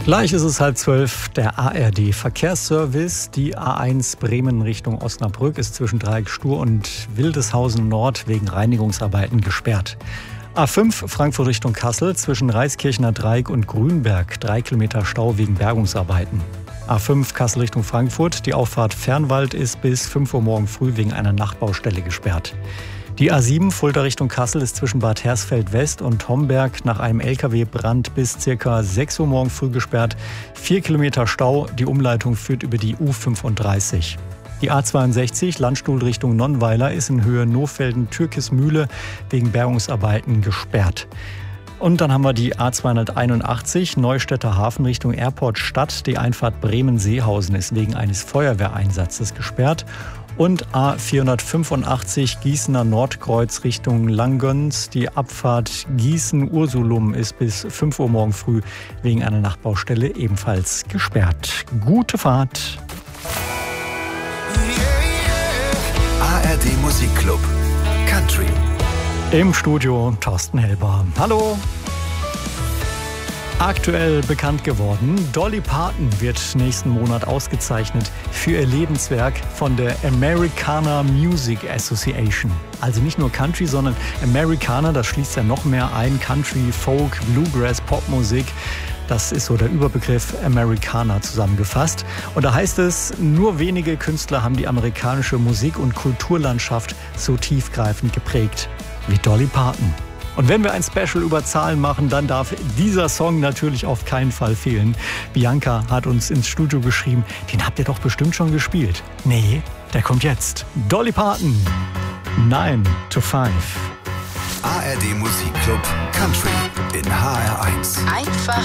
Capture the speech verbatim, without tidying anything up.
Gleich ist es halb zwölf, der A R D-Verkehrsservice. Die A eins Bremen Richtung Osnabrück ist zwischen Dreieck Stur und Wildeshausen Nord wegen Reinigungsarbeiten gesperrt. A fünf Frankfurt Richtung Kassel zwischen Reiskirchener Dreieck und Grünberg, drei Kilometer Stau wegen Bergungsarbeiten. A fünf Kassel Richtung Frankfurt, die Auffahrt Fernwald ist bis fünf Uhr morgen früh wegen einer Nachbaustelle gesperrt. Die A sieben Fulda Richtung Kassel ist zwischen Bad Hersfeld West und Homberg nach einem L K W-Brand bis ca. sechs Uhr morgen früh gesperrt. Vier Kilometer Stau, die Umleitung führt über die U fünfunddreißig. Die A zweiundsechzig Landstuhl Richtung Nonnweiler ist in Höhe Nohfelden-Türkismühle wegen Bergungsarbeiten gesperrt. Und dann haben wir die A zweihunderteinundachtzig Neustädter Hafen Richtung Airport Stadt. Die Einfahrt Bremen-Seehausen ist wegen eines Feuerwehreinsatzes gesperrt. Und A vierhundertfünfundachtzig Gießener Nordkreuz Richtung Langgöns. Die Abfahrt Gießen-Ursulum ist bis fünf Uhr morgen früh wegen einer Nachbaustelle ebenfalls gesperrt. Gute Fahrt! A R D Musikclub Country. Im Studio Thorsten Helber. Hallo! Aktuell bekannt geworden, Dolly Parton wird nächsten Monat ausgezeichnet für ihr Lebenswerk von der Americana Music Association. Also nicht nur Country, sondern Americana, das schließt ja noch mehr ein. Country, Folk, Bluegrass, Popmusik. Das ist so der Überbegriff Americana zusammengefasst. Und da heißt es, nur wenige Künstler haben die amerikanische Musik- und Kulturlandschaft so tiefgreifend geprägt wie Dolly Parton. Und wenn wir ein Special über Zahlen machen, dann darf dieser Song natürlich auf keinen Fall fehlen. Bianca hat uns ins Studio geschrieben, den habt ihr doch bestimmt schon gespielt. Nee, der kommt jetzt. Dolly Parton, nine to five. A R D Musikclub Country in H R eins. Einfach